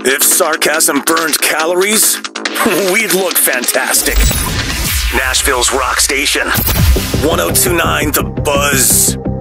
If sarcasm burned calories, we'd look fantastic. Nashville's rock station. 1029 The Buzz.